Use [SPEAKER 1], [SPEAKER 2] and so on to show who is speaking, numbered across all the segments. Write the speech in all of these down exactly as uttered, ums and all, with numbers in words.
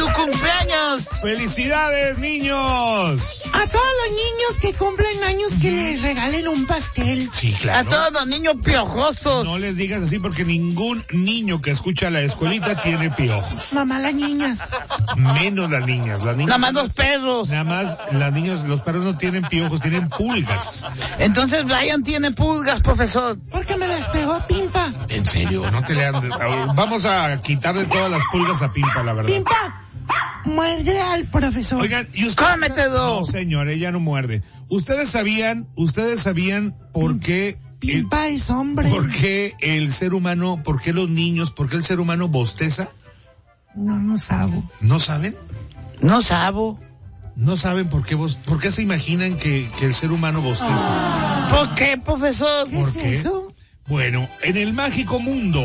[SPEAKER 1] su cumpleaños.
[SPEAKER 2] ¡Felicidades, niños!
[SPEAKER 3] A todos los niños que cumplen años que les regalen un pastel.
[SPEAKER 2] Sí, claro.
[SPEAKER 1] A todos los niños piojosos.
[SPEAKER 2] No les digas así porque ningún niño que escucha la escuelita tiene piojos.
[SPEAKER 3] Mamá, las niñas.
[SPEAKER 2] Menos las niñas. Las niñas
[SPEAKER 1] Nada más los perros.
[SPEAKER 2] Nada más las niñas, los perros no tienen piojos, tienen pulgas.
[SPEAKER 1] Entonces Brian tiene pulgas, profesor.
[SPEAKER 3] ¿Por qué me las pegó Pimpa?
[SPEAKER 2] En serio, no te le andes. Vamos a quitarle todas las pulgas a Pimpa, la verdad.
[SPEAKER 3] Pimpa, muerde al profesor.
[SPEAKER 2] Oigan, y ustedes...
[SPEAKER 1] ¡Cómete dos!
[SPEAKER 2] No, señor, ella no muerde. ¿Ustedes sabían, ustedes sabían por qué...
[SPEAKER 3] Pimpa
[SPEAKER 2] el,
[SPEAKER 3] es hombre.
[SPEAKER 2] ¿Por qué el ser humano, por qué los niños, por qué el ser humano bosteza?
[SPEAKER 3] No, no sabo.
[SPEAKER 2] ¿No saben?
[SPEAKER 1] No sabo.
[SPEAKER 2] ¿No saben por qué vos, por qué se imaginan que, que el ser humano bosteza?
[SPEAKER 1] ¿Por qué, profesor?
[SPEAKER 3] ¿Qué
[SPEAKER 2] ¿Por
[SPEAKER 3] es
[SPEAKER 2] qué?
[SPEAKER 3] eso?
[SPEAKER 2] Bueno, en el mágico mundo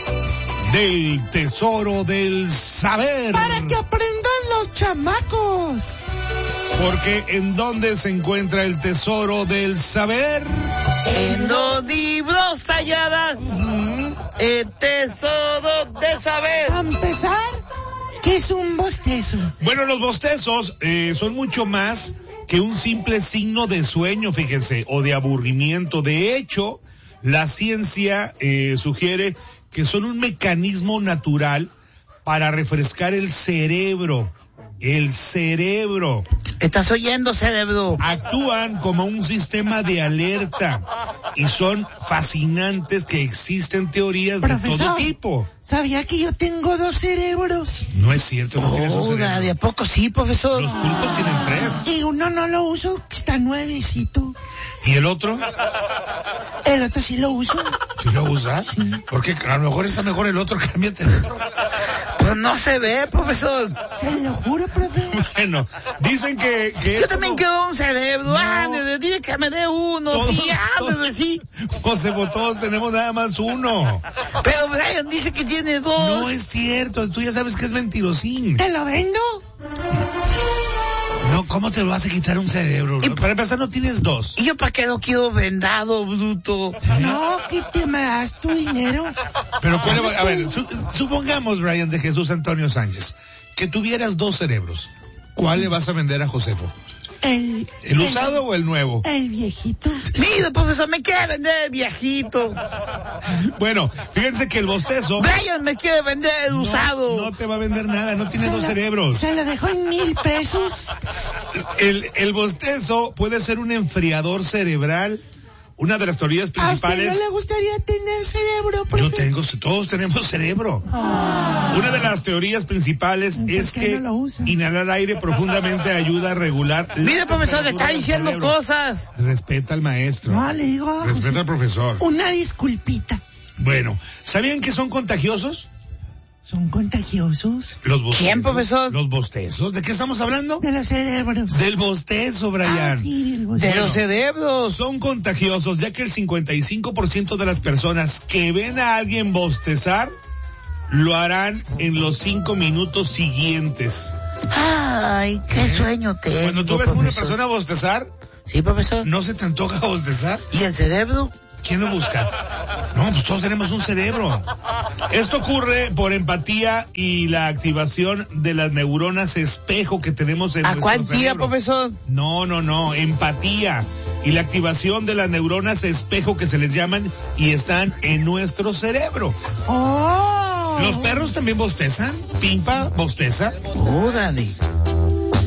[SPEAKER 2] del tesoro del saber.
[SPEAKER 3] Para que aprendan los chamacos.
[SPEAKER 2] Porque ¿en dónde se encuentra el tesoro del saber?
[SPEAKER 1] En los libros halladas, el tesoro de saber.
[SPEAKER 3] A empezar, ¿qué es un bostezo?
[SPEAKER 2] Bueno, los bostezos eh, son mucho más que un simple signo de sueño, fíjense, o de aburrimiento. De hecho, la ciencia eh, sugiere que son un mecanismo natural para refrescar el cerebro. El cerebro.
[SPEAKER 1] ¿Estás oyendo, cerebro?
[SPEAKER 2] Actúan como un sistema de alerta y son fascinantes que existen teorías
[SPEAKER 3] Profesor,
[SPEAKER 2] de todo tipo.
[SPEAKER 3] ¿Sabía que yo tengo dos cerebros?
[SPEAKER 2] No es cierto, no tienes un
[SPEAKER 1] Joda,
[SPEAKER 2] cerebro.
[SPEAKER 1] ¿de a poco sí, profesor?
[SPEAKER 2] Los pulpos tienen tres.
[SPEAKER 3] Y uno no lo uso, está nuevecito.
[SPEAKER 2] ¿Y el otro?
[SPEAKER 3] El otro sí lo uso.
[SPEAKER 2] ¿Sí lo usas? Sí. Porque a lo mejor está mejor el otro, cámbiate el otro.
[SPEAKER 1] Pues no se ve, profesor.
[SPEAKER 3] Se lo juro, profe.
[SPEAKER 2] Bueno, dicen que... que
[SPEAKER 1] Yo también
[SPEAKER 2] como...
[SPEAKER 1] quiero un cerebro.
[SPEAKER 2] No.
[SPEAKER 1] Ah, desde dile que me dé uno.
[SPEAKER 2] Todos,
[SPEAKER 1] Sí, ah,
[SPEAKER 2] todos.
[SPEAKER 1] desde sí.
[SPEAKER 2] José, todos tenemos nada más uno.
[SPEAKER 1] Pero Brian dice que tiene dos.
[SPEAKER 2] No es cierto, tú ya sabes que es mentirosín.
[SPEAKER 3] ¿Te lo vendo?
[SPEAKER 2] No, ¿cómo te lo vas a quitar un cerebro?
[SPEAKER 1] Y-
[SPEAKER 2] Para empezar, no tienes dos.
[SPEAKER 1] ¿Y yo para qué lo quiero vendado, bruto?
[SPEAKER 3] No, que te me das tu dinero.
[SPEAKER 2] Pero ¿cuál va- a ver, su- supongamos, Brian de Jesús Antonio Sánchez, que tuvieras dos cerebros. ¿Cuál le vas a vender a Josefo?
[SPEAKER 3] El,
[SPEAKER 2] ¿El usado o el nuevo?
[SPEAKER 3] El viejito.
[SPEAKER 1] Mira, profesor, me quiere vender el viejito.
[SPEAKER 2] Bueno, fíjense que el bostezo
[SPEAKER 1] Brian me quiere vender el
[SPEAKER 2] no,
[SPEAKER 1] usado.
[SPEAKER 2] no te va a vender nada, no tiene
[SPEAKER 3] Se
[SPEAKER 2] dos
[SPEAKER 3] lo-
[SPEAKER 2] cerebros.
[SPEAKER 3] Se lo dejó en mil pesos.
[SPEAKER 2] El, el bostezo puede ser un enfriador cerebral. Una de las teorías
[SPEAKER 3] ¿A usted
[SPEAKER 2] principales...
[SPEAKER 3] no le gustaría tener cerebro, profe?
[SPEAKER 2] Yo tengo, todos tenemos cerebro. Una de las teorías principales
[SPEAKER 3] ¿Por
[SPEAKER 2] es
[SPEAKER 3] qué
[SPEAKER 2] que
[SPEAKER 3] no lo usa?
[SPEAKER 2] inhalar aire profundamente ayuda a regular... la
[SPEAKER 1] Mire, profesor, le
[SPEAKER 2] temperatura
[SPEAKER 1] está
[SPEAKER 2] del
[SPEAKER 1] diciendo
[SPEAKER 2] cerebro.
[SPEAKER 1] cosas.
[SPEAKER 2] Respeta al maestro.
[SPEAKER 3] No, le digo a
[SPEAKER 2] Respeta
[SPEAKER 3] José,
[SPEAKER 2] al profesor.
[SPEAKER 3] una disculpita.
[SPEAKER 2] Bueno, ¿sabían que son contagiosos?
[SPEAKER 3] Son contagiosos
[SPEAKER 2] Los bostezos.
[SPEAKER 1] ¿Quién, profesor?
[SPEAKER 2] Los bostezos. ¿De qué estamos hablando?
[SPEAKER 3] de los cerebros.
[SPEAKER 2] Del bostezo, Brian.
[SPEAKER 3] Ah, sí, el
[SPEAKER 1] De
[SPEAKER 3] bostezo.
[SPEAKER 1] los cerebros.
[SPEAKER 2] Son contagiosos ya que el cincuenta y cinco por ciento de las personas que ven a alguien bostezar lo harán en los cinco minutos siguientes.
[SPEAKER 1] Ay, qué sueño tengo.
[SPEAKER 2] Cuando tú ves a una
[SPEAKER 1] profesor.
[SPEAKER 2] persona bostezar,
[SPEAKER 1] Sí, profesor.
[SPEAKER 2] ¿no se te antoja bostezar?
[SPEAKER 1] ¿Y el cerebro?
[SPEAKER 2] ¿Quién lo busca? No, pues todos tenemos un cerebro. Esto ocurre por empatía y la activación de las neuronas espejo que tenemos en
[SPEAKER 1] ¿A
[SPEAKER 2] nuestro
[SPEAKER 1] cuál tía,
[SPEAKER 2] cerebro.
[SPEAKER 1] profesor?
[SPEAKER 2] No, no, no, empatía y la activación de las neuronas espejo que se les llaman y están en nuestro cerebro.
[SPEAKER 3] ¡Oh!
[SPEAKER 2] ¿Los perros también bostezan? ¿Pimpa bosteza?
[SPEAKER 1] Órale.